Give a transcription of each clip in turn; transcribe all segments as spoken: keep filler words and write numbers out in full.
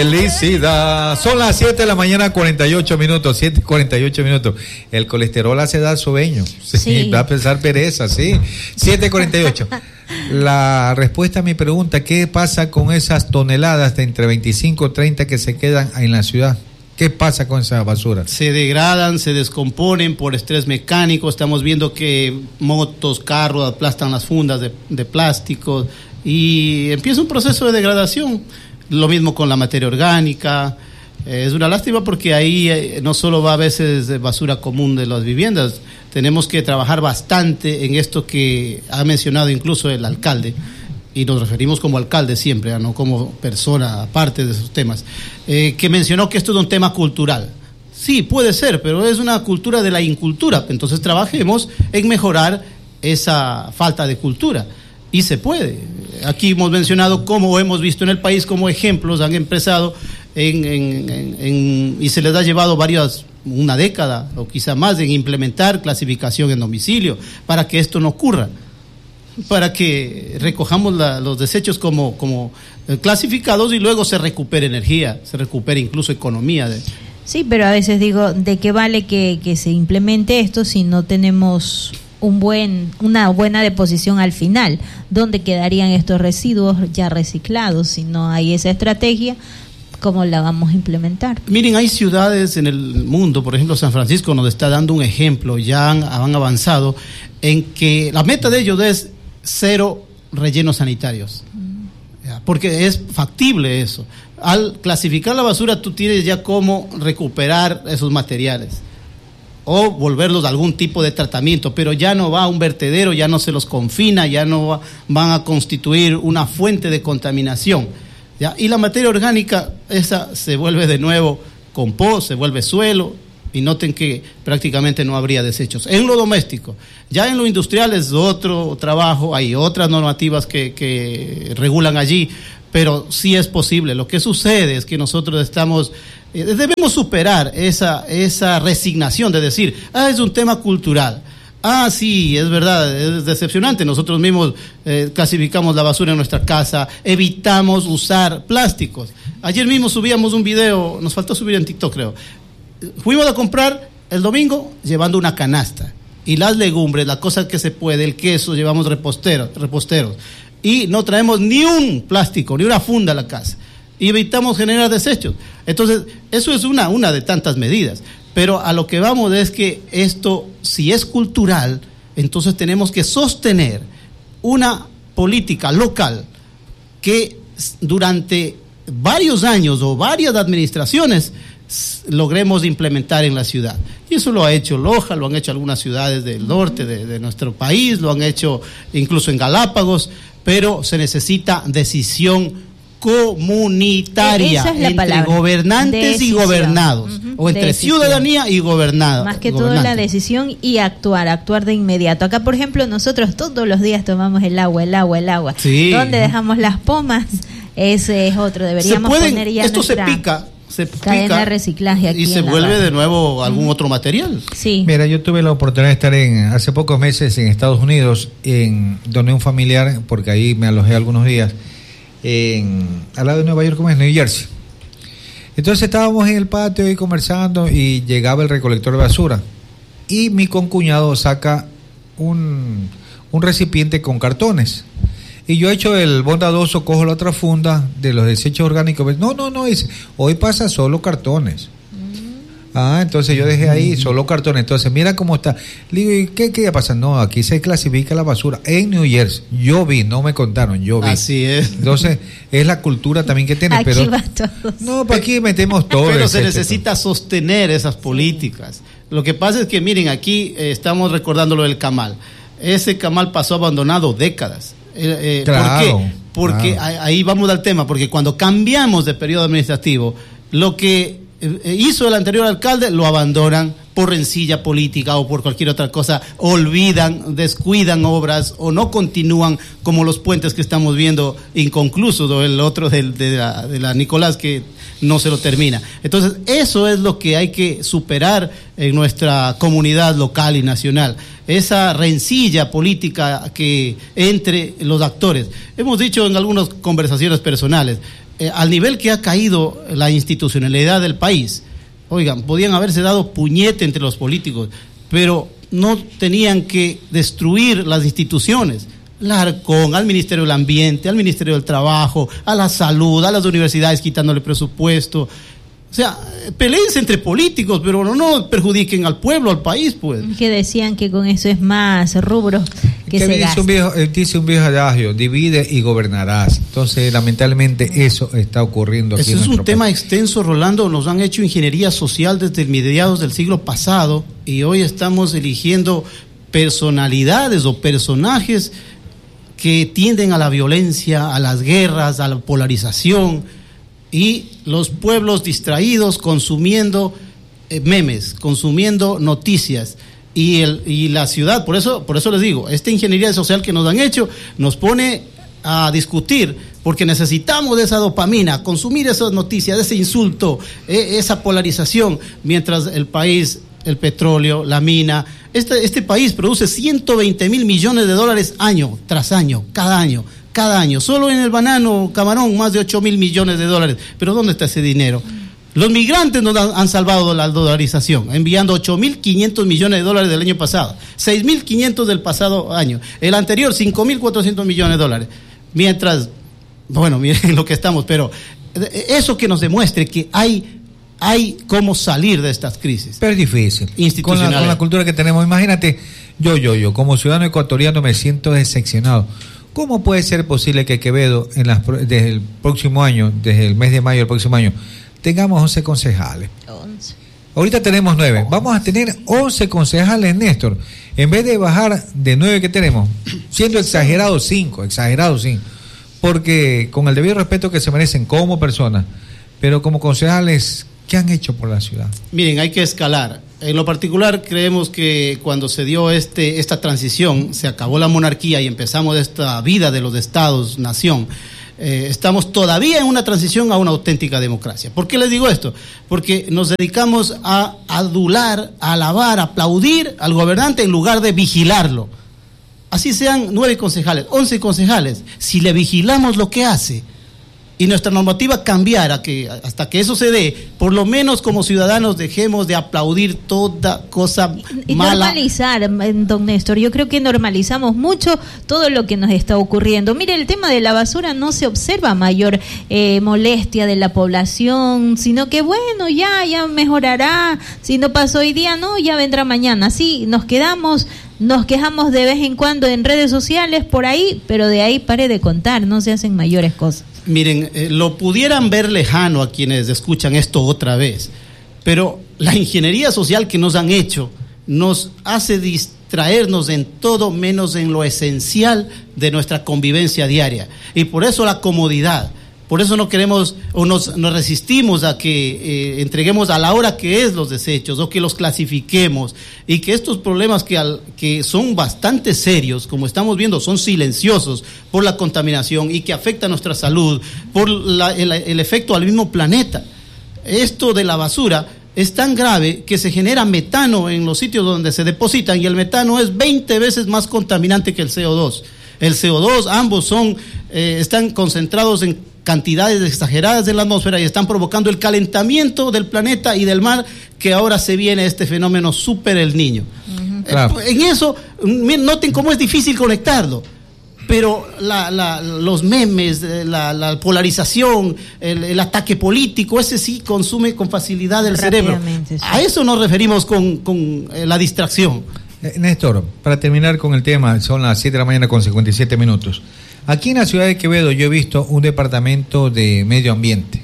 Felicidad. Son las siete de la mañana, cuarenta y ocho minutos, siete cuarenta y ocho minutos. El colesterol hace dar sueño. Sí, sí. Va a pensar pereza, sí. siete cuarenta y ocho. La respuesta a mi pregunta, ¿qué pasa con esas toneladas de entre veinticinco y treinta que se quedan en la ciudad? ¿Qué pasa con esa basura? Se degradan, se descomponen por estrés mecánico. Estamos viendo que motos, carros aplastan las fundas de, de plástico y empieza un proceso de degradación. Lo mismo con la materia orgánica. Eh, es una lástima porque ahí eh, no solo va a veces de basura común de las viviendas, tenemos que trabajar bastante en esto que ha mencionado incluso el alcalde, y nos referimos como alcalde siempre, no como persona aparte de esos temas, eh, que mencionó que esto es un tema cultural. Sí, puede ser, pero es una cultura de la incultura. Entonces trabajemos en mejorar esa falta de cultura. Y se puede. Aquí hemos mencionado cómo hemos visto en el país como ejemplos han empezado en, en, en, en, y se les ha llevado varias, una década o quizá más en implementar clasificación en domicilio para que esto no ocurra, para que recojamos la, los desechos como, como clasificados y luego se recupere energía, se recupere incluso economía. De... Sí, pero a veces digo, ¿de qué vale que, que se implemente esto si no tenemos un buen, una buena deposición al final? ¿Dónde quedarían estos residuos ya reciclados? Si no hay esa estrategia, ¿cómo la vamos a implementar? Miren, hay ciudades en el mundo, por ejemplo San Francisco nos está dando un ejemplo, ya han, han avanzado en que la meta de ellos es cero rellenos sanitarios, mm. porque es factible eso. Al clasificar la basura tú tienes ya cómo recuperar esos materiales o volverlos a algún tipo de tratamiento, pero ya no va a un vertedero, ya no se los confina, ya no va, van a constituir una fuente de contaminación, ¿ya? Y la materia orgánica, esa se vuelve de nuevo compost, se vuelve suelo, y noten que prácticamente no habría desechos. En lo doméstico, ya en lo industrial es otro trabajo, hay otras normativas que, que regulan allí, pero sí es posible. Lo que sucede es que nosotros estamos, eh, debemos superar esa, esa resignación de decir, ah, es un tema cultural. Ah, sí, es verdad, es decepcionante. Nosotros mismos eh, clasificamos la basura en nuestra casa, evitamos usar plásticos. Ayer mismo subíamos un video, nos faltó subir en TikTok, creo. Fuimos a comprar el domingo llevando una canasta. Y las legumbres, la cosa que se puede, el queso, llevamos reposteros, reposteros. Y no traemos ni un plástico, ni una funda a la casa. Y evitamos generar desechos. Entonces, eso es una, una de tantas medidas. Pero a lo que vamos es que esto, si es cultural, entonces tenemos que sostener una política local que durante varios años o varias administraciones logremos implementar en la ciudad. Y eso lo ha hecho Loja, lo han hecho algunas ciudades del norte de, de nuestro país, lo han hecho incluso en Galápagos, pero se necesita decisión comunitaria, Esa es la entre palabra. Gobernantes Decisión. y gobernados, uh-huh. o entre decisión. Ciudadanía y gobernada. Más que todo la decisión y actuar, actuar de inmediato. Acá, por ejemplo, nosotros todos los días tomamos el agua, el agua, el agua. Sí. ¿Dónde dejamos las pomas? Ese es otro, deberíamos se pueden, poner ya esto nuestra se pica, se cadena pica de reciclaje aquí y se vuelve radio. De nuevo algún uh-huh. otro material. Sí. Mira, yo tuve la oportunidad de estar en hace pocos meses en Estados Unidos, en donde un familiar, porque ahí me alojé algunos días, en, al lado de Nueva York, como es New Jersey. Entonces estábamos en el patio ahí conversando y llegaba el recolector de basura y mi concuñado saca un, un recipiente con cartones y yo hecho el bondadoso, cojo la otra funda de los desechos orgánicos. No, no, no, dice, hoy pasa solo cartones. Ah, entonces yo dejé ahí solo cartones. Entonces, mira cómo está. Le digo, ¿y qué, qué pasa? No, aquí se clasifica la basura en New Jersey. Yo vi, no me contaron, yo vi. Así es. Entonces, es la cultura también que tiene. Aquí pero va todos. no, para aquí metemos todo. Pero se necesita sostener esas políticas. Lo que pasa es que, miren, aquí eh, estamos recordando lo del Camal. Ese Camal pasó abandonado décadas. Eh, eh, claro, ¿Por qué? Porque claro. ahí vamos al tema, porque cuando cambiamos de periodo administrativo, lo que hizo el anterior alcalde lo abandonan por rencilla política o por cualquier otra cosa, olvidan, descuidan obras o no continúan, como los puentes que estamos viendo inconclusos, o el otro del, de, la, de la Nicolás que no se lo termina. Entonces eso es lo que hay que superar en nuestra comunidad local y nacional, esa rencilla política que entre los actores. Hemos dicho en algunas conversaciones personales, eh, al nivel que ha caído la institucionalidad del país, oigan, podían haberse dado puñete entre los políticos, pero no tenían que destruir las instituciones. La ARCON, al Ministerio del Ambiente, al Ministerio del Trabajo, a la Salud, a las universidades quitándole presupuesto. O sea, peleense entre políticos, pero no, no perjudiquen al pueblo, al país, pues. Que decían que con eso es más rubros que, que se dice un, viejo, dice un viejo adagio, divide y gobernarás. Entonces, lamentablemente, eso está ocurriendo aquí. Eso en es un país. tema extenso, Rolando. Nos han hecho ingeniería social desde mediados del siglo pasado y hoy estamos eligiendo personalidades o personajes que tienden a la violencia, a las guerras, a la polarización, y los pueblos distraídos consumiendo eh, memes, consumiendo noticias, y el y la ciudad, por eso por eso les digo, esta ingeniería social que nos han hecho nos pone a discutir, porque necesitamos de esa dopamina, consumir esas noticias, ese insulto, eh, esa polarización, mientras el país, el petróleo, la mina, este, este país produce ciento veinte mil millones de dólares año tras año, cada año, cada año. Solo en el banano camarón más de ocho mil millones de dólares. Pero ¿dónde está ese dinero? Los migrantes nos han, han salvado la dolarización, enviando ocho mil quinientos millones de dólares del año pasado, seis mil quinientos del pasado año, el anterior cinco mil cuatrocientos millones de dólares. Mientras, bueno, miren lo que estamos, pero eso que nos demuestre que hay hay cómo salir de estas crisis. Pero es difícil. Con la, con la cultura que tenemos. Imagínate, yo, yo, yo, como ciudadano ecuatoriano me siento decepcionado. ¿Cómo puede ser posible que Quevedo, en las, desde el próximo año, desde el mes de mayo del próximo año, tengamos once concejales? once. Ahorita tenemos nueve. Vamos a tener once concejales, Néstor. En vez de bajar de nueve que tenemos, siendo exagerado cinco, exagerado cinco. Porque con el debido respeto que se merecen como personas, pero como concejales, ¿qué han hecho por la ciudad? Miren, hay que escalar. En lo particular, creemos que cuando se dio este esta transición, se acabó la monarquía y empezamos esta vida de los estados, nación, eh, estamos todavía en una transición a una auténtica democracia. ¿Por qué les digo esto? Porque nos dedicamos a adular, a alabar, a aplaudir al gobernante en lugar de vigilarlo. Así sean nueve concejales, once concejales, si le vigilamos lo que hace, y nuestra normativa cambiara, que hasta que eso se dé, por lo menos como ciudadanos dejemos de aplaudir toda cosa y mala. Normalizar, don Néstor, yo creo que normalizamos mucho todo lo que nos está ocurriendo. Mire, el tema de la basura no se observa mayor eh, molestia de la población, sino que bueno, ya, ya mejorará, si no pasó hoy día, no, ya vendrá mañana. Sí, nos quedamos... Nos quejamos de vez en cuando en redes sociales, por ahí, pero de ahí pare de contar, no se hacen mayores cosas. Miren, eh, lo pudieran ver lejano a quienes escuchan esto otra vez, pero la ingeniería social que nos han hecho nos hace distraernos en todo menos en lo esencial de nuestra convivencia diaria. Y por eso la comodidad. Por eso no queremos o nos, nos resistimos a que eh, entreguemos a la hora que es los desechos o que los clasifiquemos, y que estos problemas que, al, que son bastante serios, como estamos viendo, son silenciosos por la contaminación y que afecta a nuestra salud, por la, el, el efecto al mismo planeta. Esto de la basura es tan grave que se genera metano en los sitios donde se depositan, y el metano es veinte veces más contaminante que el C O dos. El C O dos, ambos son eh, están concentrados en cantidades exageradas en la atmósfera y están provocando el calentamiento del planeta y del mar, que ahora se viene este fenómeno súper el Niño. Uh-huh. Claro. En eso, noten cómo es difícil conectarlo, pero la, la, los memes, la, la polarización, el, el ataque político, ese sí consume con facilidad el cerebro. Sí. A eso nos referimos con, con eh, la distracción. Eh, Néstor, para terminar con el tema, son las siete de la mañana con cincuenta y siete minutos. Aquí en la ciudad de Quevedo yo he visto un departamento de medio ambiente,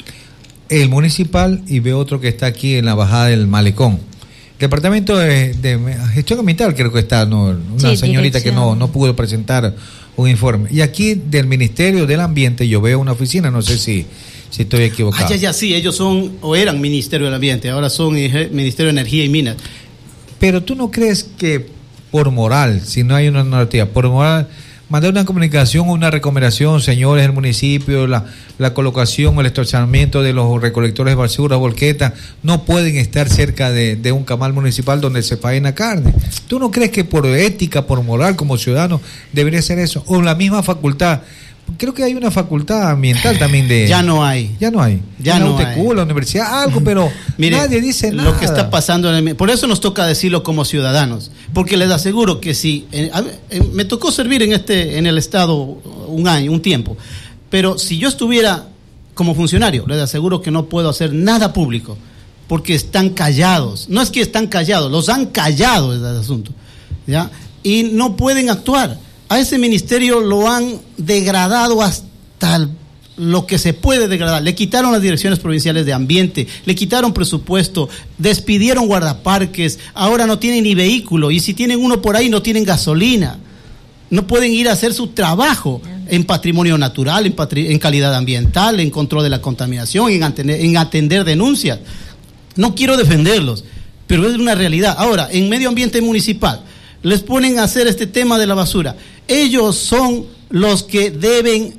el municipal, y veo otro que está aquí en la bajada del Malecón. Departamento de, de gestión ambiental creo que está, ¿no? Una sí, señorita dirección. Que no, no pudo presentar un informe. Y aquí del Ministerio del Ambiente yo veo una oficina, no sé si, si estoy equivocado. Ah, ya, ya, sí, ellos son o eran Ministerio del Ambiente, ahora son Ministerio de Energía y Minas. Pero tú no crees que por moral, si no hay una normativa, por moral, mandar una comunicación o una recomendación, señores del municipio, la, la colocación o el estacionamiento de los recolectores de basura, volquetas, no pueden estar cerca de, de un camal municipal donde se faena carne? ¿Tú no crees que por ética, por moral, como ciudadano, debería ser eso? O la misma facultad creo que hay una facultad ambiental también de... Ya no hay. Ya no hay. Ya la no U T Q, hay. la universidad, algo, pero Mire, nadie dice nada. Lo que está pasando, en el, por eso nos toca decirlo como ciudadanos, porque les aseguro que si, eh, eh, me tocó servir en este, en el Estado un año, un tiempo, pero si yo estuviera como funcionario, les aseguro que no puedo hacer nada público, porque están callados. No es que están callados, los han callado ese asunto, ¿ya? Y no pueden actuar. A ese ministerio lo han degradado hasta el, lo que se puede degradar. Le quitaron las direcciones provinciales de ambiente, le quitaron presupuesto, despidieron guardaparques, ahora no tienen ni vehículo, y si tienen uno por ahí no tienen gasolina. No pueden ir a hacer su trabajo en patrimonio natural, en, patri- en calidad ambiental, en control de la contaminación, en atender, en atender denuncias. No quiero defenderlos, pero es una realidad. Ahora, en medio ambiente municipal, les ponen a hacer este tema de la basura. Ellos son los que deben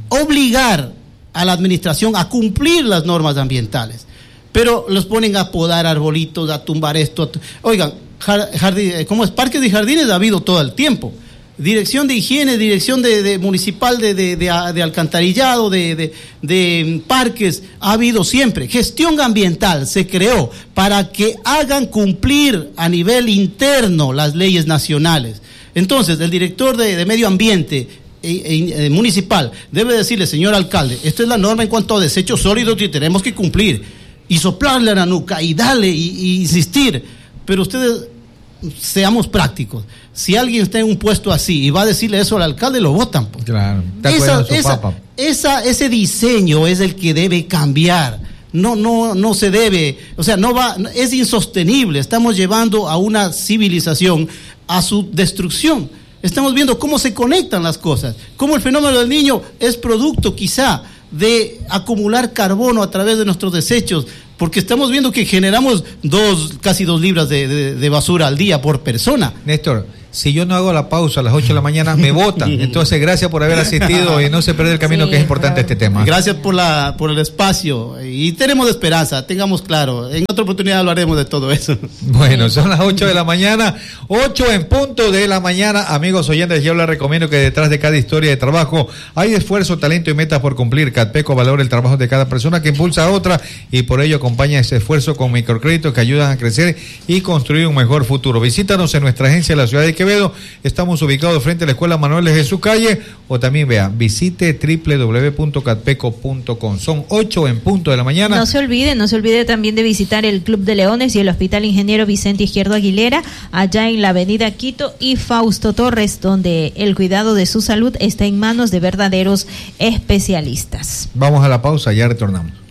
obligar a la administración a cumplir las normas ambientales, pero los ponen a podar arbolitos, a tumbar esto. A tu... Oigan, jardín, ¿cómo es? Parques y jardines ha habido todo el tiempo. Dirección de higiene, dirección de, de municipal de, de, de, de alcantarillado, de, de, de parques, ha habido siempre. Gestión ambiental se creó para que hagan cumplir a nivel interno las leyes nacionales. Entonces, el director de, de medio ambiente eh, eh, municipal debe decirle, señor alcalde, esta es la norma en cuanto a desechos sólidos y tenemos que cumplir. Y soplarle a la nuca y darle y, y insistir. Pero ustedes, seamos prácticos. Si alguien está en un puesto así y va a decirle eso al alcalde, lo votan. Pues. Claro. Esa, esa, esa, ese diseño es el que debe cambiar. No, no, no se debe, o sea, no va, es insostenible. Estamos llevando a una civilización a su destrucción. Estamos viendo cómo se conectan las cosas, cómo el fenómeno del Niño es producto quizá de acumular carbono a través de nuestros desechos, porque estamos viendo que generamos dos, casi dos libras de, de, de basura al día por persona. Néstor, si yo no hago la pausa a las ocho de la mañana, me votan. Entonces, gracias por haber asistido y no se pierda el camino, sí, que es importante claro. Este tema. Gracias por la por el espacio y tenemos esperanza, tengamos claro. En otra oportunidad hablaremos de todo eso. Bueno, son las ocho de la mañana, ocho en punto de la mañana. Amigos oyentes, yo les recomiendo que detrás de cada historia de trabajo hay esfuerzo, talento y metas por cumplir. Catpeco valora el trabajo de cada persona que impulsa a otra y por ello acompaña ese esfuerzo con microcréditos que ayudan a crecer y construir un mejor futuro. Visítanos en nuestra agencia en la ciudad de Quevedo. Estamos ubicados frente a la Escuela Manuel de Jesús Calle, o también vea, visite doble u doble u doble u punto catpeco punto com. Son ocho en punto de la mañana. No se olvide, no se olvide también de visitar el Club de Leones y el Hospital Ingeniero Vicente Izquierdo Aguilera, allá en la avenida Quito y Fausto Torres, donde el cuidado de su salud está en manos de verdaderos especialistas. Vamos a la pausa, ya retornamos.